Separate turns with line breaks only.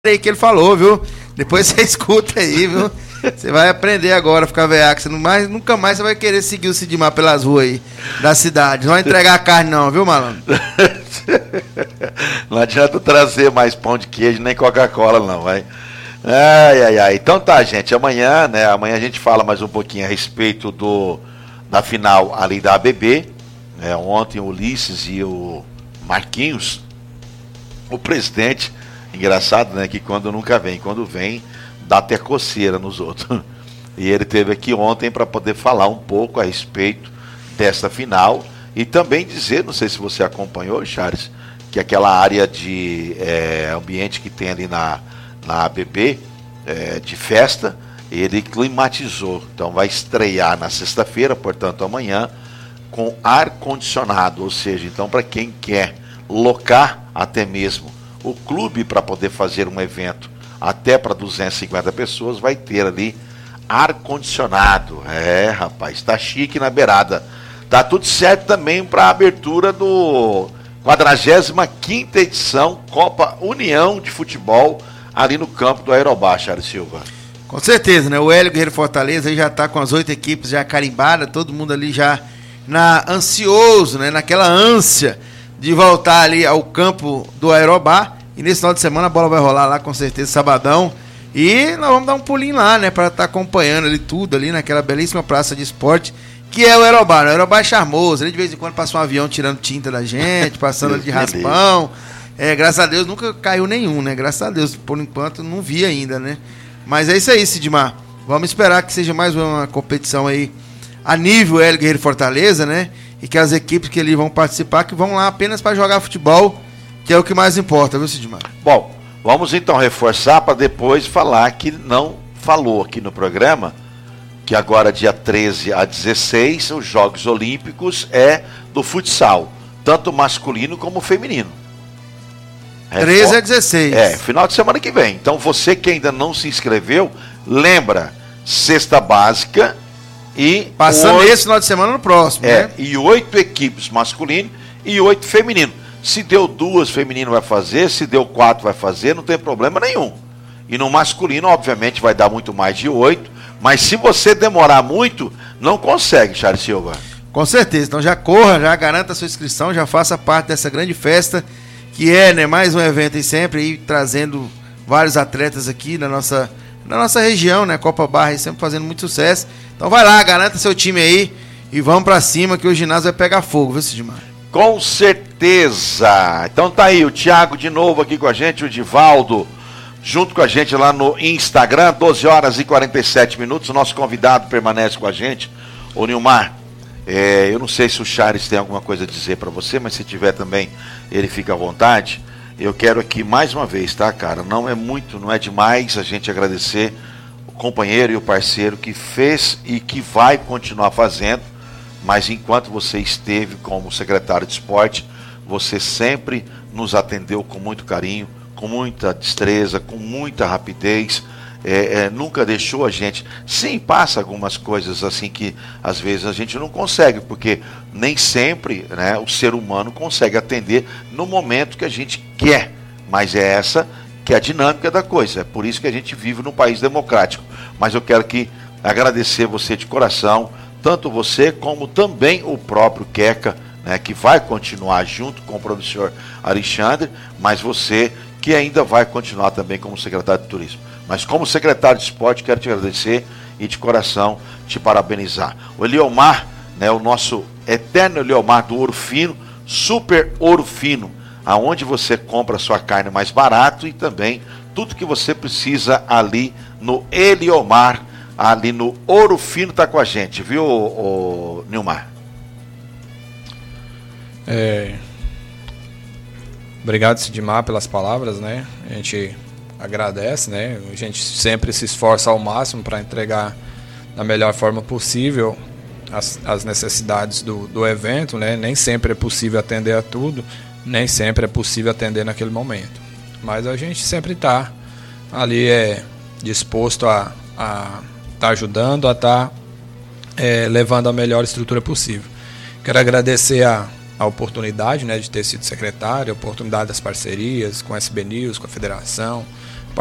aí que ele falou, viu? Depois você escuta aí, viu? Você vai aprender agora a ficar veaco. Nunca mais você vai querer seguir o Sidmar pelas ruas aí da cidade. Não vai entregar a carne não, viu, malandro?
Não adianta trazer mais pão de queijo nem Coca-Cola não, vai. Ai. Então tá, gente, amanhã a gente fala mais um pouquinho a respeito da final ali da ABB. Ontem o Ulisses e o Marquinhos, o presidente, engraçado, né, que quando nunca vem, quando vem, dá até coceira nos outros. E ele esteve aqui ontem para poder falar um pouco a respeito desta final e também dizer, não sei se você acompanhou, Charles, que aquela área de ambiente que tem ali na ABB, de festa, ele climatizou. Então vai estrear na sexta-feira, portanto amanhã, com ar-condicionado, ou seja, então para quem quer locar até mesmo o clube para poder fazer um evento até para 250 pessoas, vai ter ali ar-condicionado. Rapaz, tá chique na beirada. Tá tudo certo também para a abertura do 45ª edição Copa União de Futebol ali no campo do Aerobá, Charles Silva.
Com certeza, né? O Hélio Guerreiro Fortaleza aí já tá com as 8 equipes já carimbadas, todo mundo ali já ansioso, né? Naquela ânsia de voltar ali ao campo do Aerobá. E nesse final de semana a bola vai rolar lá com certeza, sabadão. E nós vamos dar um pulinho lá, né? Pra estar acompanhando ali tudo ali naquela belíssima praça de esporte que é o Aerobá. O Aerobá é charmoso. Ali de vez em quando passa um avião tirando tinta da gente, passando ali de raspão. Graças a Deus nunca caiu nenhum, né? Graças a Deus, por enquanto não vi ainda, né? Mas é isso aí, Sidmar. Vamos esperar que seja mais uma competição aí a nível Hélio Guerreiro Fortaleza, né? E que as equipes que ali vão participar, que vão lá apenas para jogar futebol, que é o que mais importa, viu, Sidmar?
Bom, vamos então reforçar para depois falar que não falou aqui no programa, que agora dia 13 a 16, os Jogos Olímpicos do futsal, tanto masculino como feminino.
13 a 16.
Final de semana que vem. Então você que ainda não se inscreveu, lembra, cesta básica e...
Passando esse final de semana no próximo, né?
E 8 equipes masculino e 8 feminino. Se deu 2 feminino vai fazer, se deu 4 vai fazer, não tem problema nenhum. E no masculino, obviamente, vai dar muito mais de 8, mas se você demorar muito, não consegue, Charles Silva.
Com certeza. Então já corra, já garanta a sua inscrição, já faça parte dessa grande festa, que né, mais um evento aí sempre aí, trazendo vários atletas aqui na nossa região, né? Copa Barra aí sempre fazendo muito sucesso. Então vai lá, garanta seu time aí e vamos pra cima que o ginásio vai pegar fogo, viu, Sidmar?
Com certeza. Então tá aí o Thiago de novo aqui com a gente, o Divaldo, junto com a gente lá no Instagram, 12 horas e 47 minutos. O nosso convidado permanece com a gente, o Nilmar. Eu não sei se o Charles tem alguma coisa a dizer para você, mas se tiver também, ele fica à vontade. Eu quero aqui mais uma vez, tá, cara? Não é demais a gente agradecer o companheiro e o parceiro que fez e que vai continuar fazendo, mas enquanto você esteve como secretário de esporte, você sempre nos atendeu com muito carinho, com muita destreza, com muita rapidez. Nunca deixou a gente. Sim, passa algumas coisas assim que às vezes a gente não consegue, porque nem sempre, né, o ser humano consegue atender no momento que a gente quer, mas é essa que é a dinâmica da coisa. É por isso que a gente vive num país democrático. Mas eu quero agradecer você de coração, tanto você como também o próprio Queca, né, que vai continuar junto com o professor Alexandre, mas você que ainda vai continuar também como secretário de turismo. Mas como secretário de esporte, quero te agradecer e de coração te parabenizar. O Eliomar, né, o nosso eterno Eliomar do Ouro Fino, Super Ouro Fino, aonde você compra a sua carne mais barato e também tudo que você precisa ali no Eliomar, ali no Ouro Fino, tá com a gente, viu, o Nilmar?
Obrigado, Sidmar, pelas palavras, né? A gente agradece, né? A gente sempre se esforça ao máximo para entregar da melhor forma possível as necessidades do evento, né? Nem sempre é possível atender a tudo, nem sempre é possível atender naquele momento. Mas a gente sempre está ali disposto a estar ajudando, a estar levando a melhor estrutura possível. Quero agradecer a oportunidade, né, de ter sido secretário, a oportunidade das parcerias com a SB News, com a Federação,